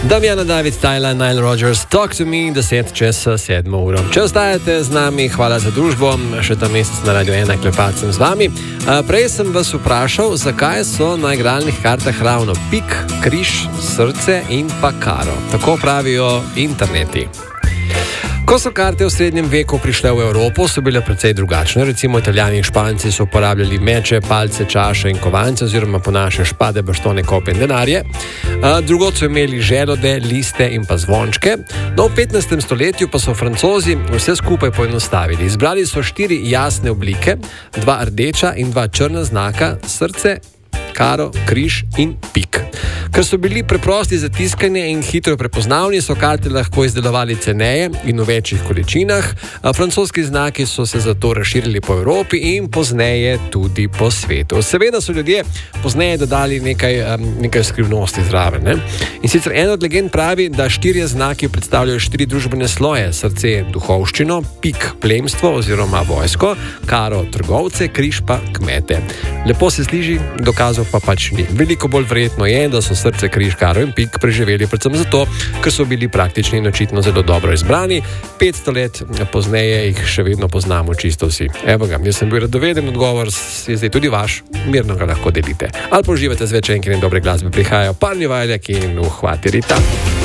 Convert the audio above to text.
Damjana David, Tyler, Nile Rodgers, Talk to Me, 10 čez 7 uro. Če ostajate z nami, hvala za družbo, še ta mesec na Radio 1 klepacem z vami. Prej sem vas vprašal, zakaj so na igralnih kartah ravno pik, križ, srce in pa karo. Tako pravijo interneti. Ko so karte v srednjem veku prišle v Evropo, so bile precej drugačne. Recimo Italijani in Španci so uporabljali meče, palce, čaše in kovance, oziroma po naše špade, baštone, kope in denarje. Drugod so imeli želode, liste in pa zvončke. No, v 15. stoletju pa so Francozi vse skupaj poenostavili. Izbrali so 4 jasne oblike, 2 rdeča in 2 črna znaka, srce, karo, križ in pik. Ker so bili preprosti za tiskanje in hitro prepoznavni, so karte lahko izdelovali ceneje in v večjih količinah. Francoski znaki so se zato razširili po Evropi in pozneje tudi po svetu. Seveda so ljudje pozneje dodali nekaj skrivnosti zraven. Ne? In sicer ena od legend pravi, da 4 znaki predstavljajo 4 družbene sloje. Srce je duhovščino, pik plemstvo oziroma vojsko, karo trgovce, križ pa kmete. Lepo se sliši, dokazov pa pač ni. Veliko bolj verjetno je, da so srce, križ, karo in pik preživeli predvsem zato, ker so bili praktični in očitno zelo dobro izbrani. 500 let pozneje jih še vedno poznamo čisto vsi. Evo ga, jaz sem bil radoveden, odgovor je zdaj tudi vaš, mirno ga lahko delite. Ali pa uživate z večenkim in dobre glasbe, prihajajo Parni Valjak in Uhvati Rita.